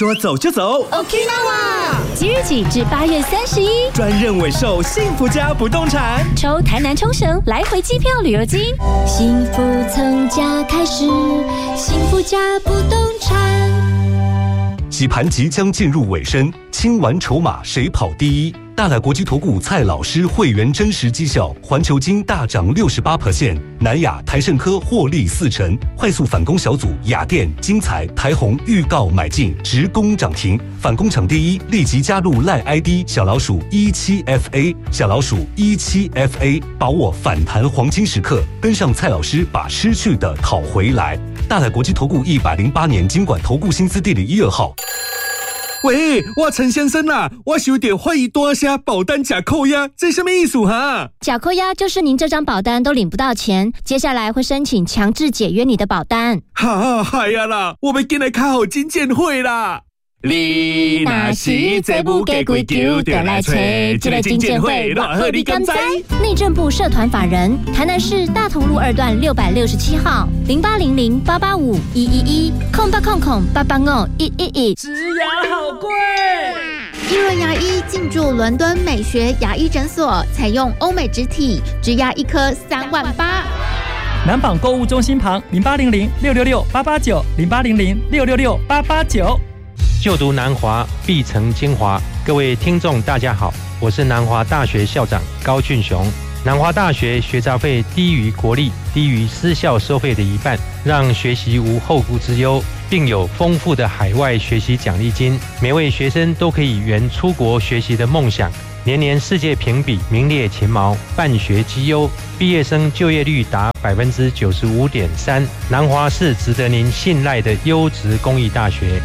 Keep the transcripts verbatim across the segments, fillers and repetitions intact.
说走就走 Okinawa 即日起至八月三十一， 专任委售幸福家不动产， 抽台南冲绳来回机票旅游金，幸福从家开始，幸福家不动产。 洗盘即将进入尾声，清完筹码谁跑第一？大来国际投顾蔡老师会员真实绩效，环球金大涨 百分之六十八， 南亚、台盛科获利四成，快速反攻小组雅电、精彩、台宏预告买进，直攻涨停，反攻抢第一，立即加入赖 I D 小老鼠一七 F A 小老鼠一七 F A， 把握反弹黄金时刻，跟上蔡老师把失去的讨回来。大来国际投顾一百零八年金管投顾新字第零一二号。 喂，我陈先生啦，我有点怀疑多下保单假扣押，这什么意思哈？ 假扣押就是您这张保单都领不到钱，接下来会申请强制解约你的保单。 哈，嗨呀啦，我们进来看好金建会啦。你若是这不给鬼叫，就来找这个金建会，若好你敢知？ 内政部社团法人，台南市大同路二段六百六十七号，零八零零八八五一一一，空八空空八八五一一一。 植牙好贵。 一润牙医进驻伦敦美学牙医诊所，采用欧美植体，植牙一颗三万八。 南港购物中心旁零八零零六六六八八九零八零零六六六八八九。 就读南华必成精华，各位听众大家好，我是南华大学校长高俊雄。南华大学学杂费低于国立、低于私校收费的一半，让学习无后顾之忧，并有丰富的海外学习奖励金，每位学生都可以圆出国学习的梦想。年年世界评比名列前茅，办学绩优，毕业生就业率达百分之九十五点三。南华是值得您信赖的优质公益大学。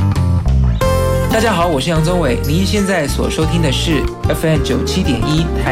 大家好，我是杨宗纬，您现在所收听的是 F M 九七点一台